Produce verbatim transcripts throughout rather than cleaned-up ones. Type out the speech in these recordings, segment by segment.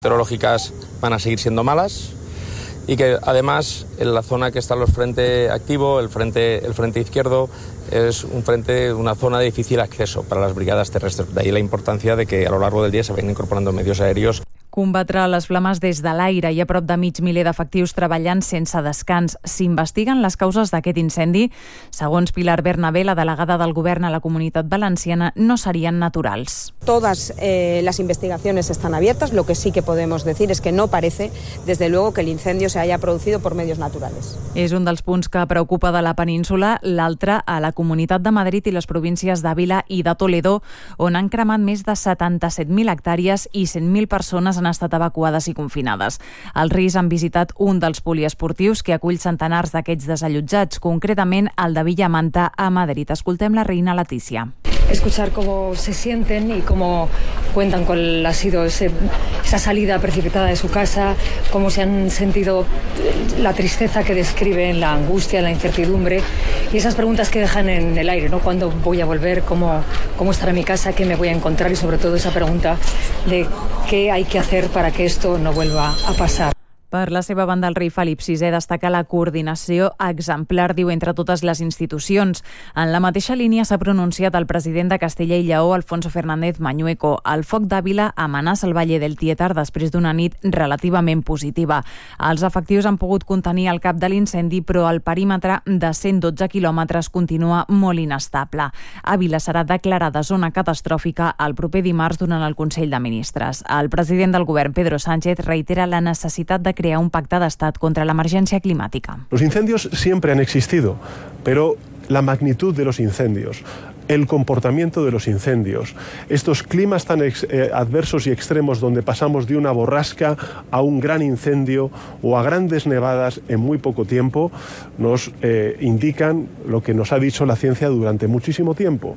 meteorológicas van a seguir siendo malas y que además en la zona que está el frente activo, el frente, el frente izquierdo, es un frente, una zona de difícil acceso para las brigadas terrestres. De ahí la importancia de que a lo largo del día se vayan incorporando medios aéreos. Combatre les flames des de l'aire. Hi ha prop de mig miler d'efectius treballant sense descans. S'investiguen les causes d'aquest incendi. Segons Pilar Bernabé, la delegada del Govern a la Comunitat Valenciana, no serien naturals. Todas eh, las investigaciones están abiertas. Lo que sí que podemos decir es que no parece, desde luego, que el incendio se haya producido por medios naturales. És un dels punts que preocupa de la península, l'altre a la Comunitat de Madrid i les províncies d'Àvila i de Toledo, on han cremat més de setanta-set mil hectàrees i cent mil persones han estat evacuades i confinades. Els Reis han visitat un dels poliesportius que acull centenars d'aquests desallotjats, concretament el de Villamanta a Madrid. Escoltem la reina Letícia. Escuchar cómo se sienten y cómo cuentan cuál ha sido ese, esa salida precipitada de su casa, cómo se han sentido, la tristeza que describen, la angustia, la incertidumbre y esas preguntas que dejan en el aire, ¿no? ¿Cuándo voy a volver? ¿Cómo, cómo estará mi casa? ¿Qué me voy a encontrar? Y sobre todo esa pregunta de qué hay que hacer para que esto no vuelva a pasar. Per la seva banda, el rei Felip sisè destaca la coordinació exemplar, diu, entre totes les institucions. En la mateixa línia s'ha pronunciat el president de Castella i Lleó, Alfonso Fernández Mañueco. El foc d'Àvila amenaça el Valle del Tietar després d'una nit relativament positiva. Els efectius han pogut contenir el cap de l'incendi, però el perímetre de cent dotze quilòmetres continua molt inestable. Àvila serà declarada zona catastròfica el proper dimarts durant el Consell de Ministres. El president del govern, Pedro Sánchez, reitera la necessitat de crear un pacte d'estat contra l'emergència climàtica. Los incendios siempre han existido, pero la magnitud de los incendios, el comportamiento de los incendios, estos climas tan ex, eh, adversos y extremos donde pasamos de una borrasca a un gran incendio o a grandes nevadas en muy poco tiempo, nos eh, indican lo que nos ha dicho la ciencia durante muchísimo tiempo.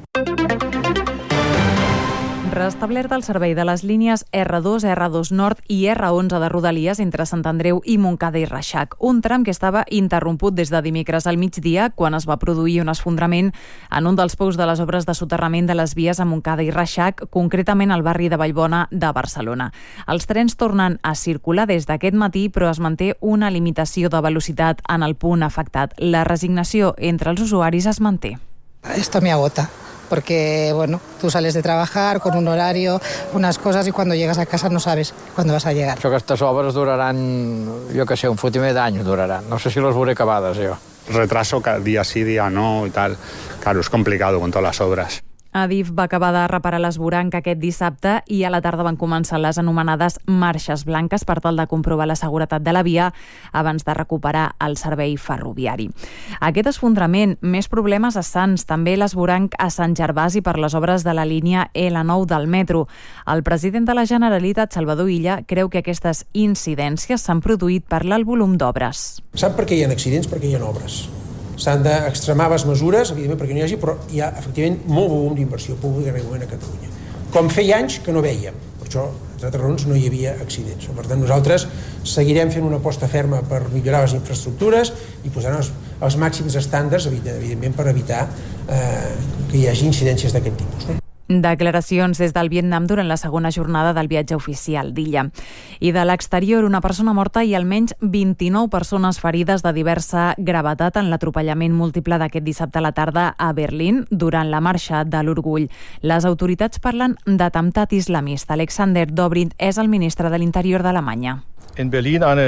Restablert el servei de les línies erre dos, erre dos Nord i erre onze de Rodalies entre Sant Andreu i Montcada i Reixac, un tram que estava interromput des de dimecres al migdia quan es va produir un esfondrament en un dels pous de les obres de soterrament de les vies a Montcada i Reixac, concretament al barri de Vallbona de Barcelona. Els trens tornen a circular des d'aquest matí, però es manté una limitació de velocitat en el punt afectat. La resignació entre els usuaris es manté. Esto me agota. Porque, bueno, tú sales de trabajar con un horario, unas cosas, y cuando llegas a casa no sabes cuándo vas a llegar. Això, aquestes obres duraran, jo que sé, un fotimer d'anys duraran. No sé si les veuré acabades, jo. Retraso día sí, día no y tal. Claro, es complicado con todas las obras. Adif va acabar de reparar l'esvoranc aquest dissabte i a la tarda van començar les anomenades marxes blanques per tal de comprovar la seguretat de la via abans de recuperar el servei ferroviari. Aquest esfondrament, més problemes a Sants, també l'esvoranc a Sant Gervasi per les obres de la línia ele nou del metro. El president de la Generalitat, Salvador Illa, creu que aquestes incidències s'han produït per l'alt volum d'obres. Sap per què hi ha accidents? Perquè hi ha obres. S'han d'extremar les mesures, evidentment, perquè no hi hagi, però hi ha, efectivament, molt volum d'inversió pública realment a Catalunya. Com feia anys que no vèiem. Per això, entre altres raons, no hi havia accidents. Per tant, nosaltres seguirem fent una aposta ferma per millorar les infraestructures i posant els, els màxims estàndards, evidentment, per evitar eh, que hi hagi incidències d'aquest tipus. No? Declaracions des del Vietnam durant la segona jornada del viatge oficial d'Illa. I de l'exterior, una persona morta i almenys vint-i-nou persones ferides de diversa gravetat en l'atropellament múltiple d'aquest dissabte a la tarda a Berlín durant la marxa de l'orgull. Les autoritats parlen d'atemptat islamista. Alexander Dobrindt és el ministre de l'Interior d'Alemanya. En Berlín, eine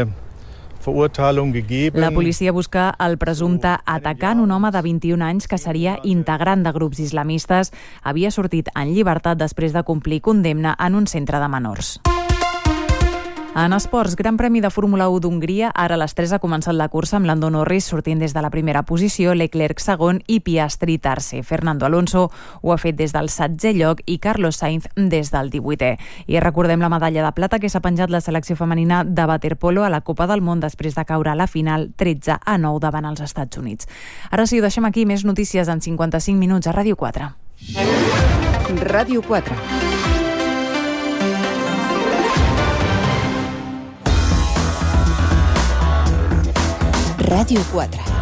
La policia busca el presumpte atacant, un home de vint-i-un anys que seria integrant de grups islamistes. Havia sortit en llibertat després de complir condemna en un centre de menors. En esports, Gran Premi de Fórmula u d'Hongria. Ara a les tres ha començat la cursa amb Lando Norris sortint des de la primera posició, Leclerc segon i Piastri tercer. Fernando Alonso ho ha fet des del setzè lloc i Carlos Sainz des del divuitè. I recordem la medalla de plata que s'ha penjat la selecció femenina de waterpolo a la Copa del Món després de caure a la final tretze a nou davant els Estats Units. Ara sí, ho deixem aquí. Més notícies en cinquanta-cinc minuts a Ràdio quatre. Ràdio quatre. Ràdio quatre.